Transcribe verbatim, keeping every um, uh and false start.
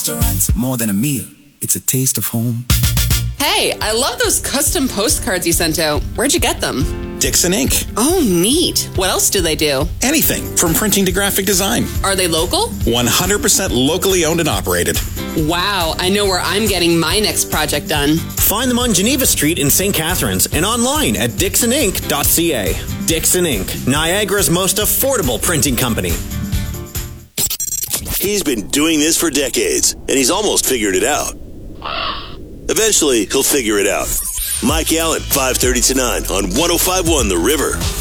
restaurant, more than a meal. It's a taste of home. Hey, I love those custom postcards you sent out. Where'd you get them? Dixon Ink. Oh, neat. What else do they do? Anything from printing to graphic design. Are they local? one hundred percent locally owned and operated. Wow, I know where I'm getting my next project done. Find them on Geneva Street in Saint Catharines and online at dixon ink dot c a. Dixon Ink, Niagara's most affordable printing company. He's been doing this for decades, and he's almost figured it out. Eventually, he'll figure it out. Mike Allen, five thirty to nine on one oh five point one The River.